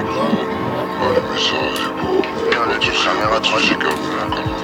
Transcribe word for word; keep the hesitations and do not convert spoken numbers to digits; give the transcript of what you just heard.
Ah, mais ça, c'est beau. Et on a des caméras trois G.